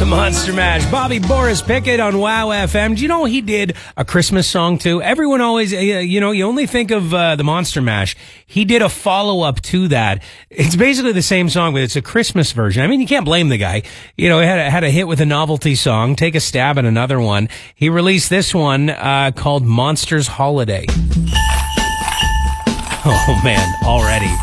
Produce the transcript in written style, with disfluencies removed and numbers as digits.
The Monster Mash. Bobby Boris Pickett on WOW FM. Do you know he did a Christmas song too? Everyone always, you only think of the Monster Mash. He did a follow-up to that. It's basically the same song, but it's a Christmas version. I mean, you can't blame the guy. He had a hit with a novelty song. Take a stab at another one. He released this one called Monsters Holiday. Oh man, already.